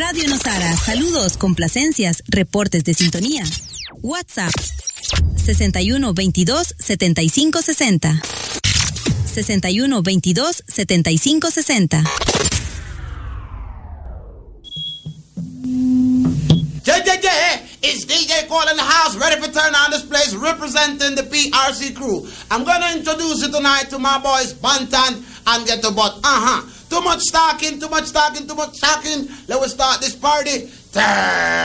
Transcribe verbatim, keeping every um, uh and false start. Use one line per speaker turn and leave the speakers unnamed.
Radio Nosara, saludos, complacencias, reportes de sintonía. WhatsApp sesenta y uno veintidós setenta y cinco sesenta. sesenta y uno veintidós setenta y cinco sesenta.
Yeah, yeah, yeah. It's D J Cole in the house, ready for turn on this place, representing the P R C crew. I'm gonna introduce you tonight to my boys Bantan and Get to Butt. Uh-huh. Too much talking, too much talking, too much talking. Let us start this party. Turn